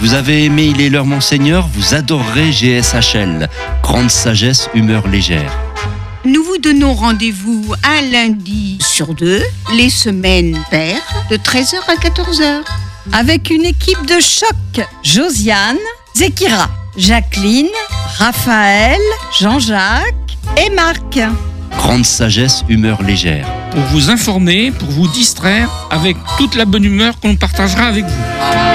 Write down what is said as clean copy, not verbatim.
Vous avez aimé Il est l'heure Monseigneur, vous adorerez GSHL. Grande sagesse, humeur légère. Nous vous donnons rendez-vous un lundi sur 2, les semaines paires, de 13h à 14h. Avec une équipe de choc, Josiane, Zekira, Jacqueline, Raphaël, Jean-Jacques et Marc. Grande sagesse, humeur légère. Pour vous informer, pour vous distraire avec toute la bonne humeur qu'on partagera avec vous.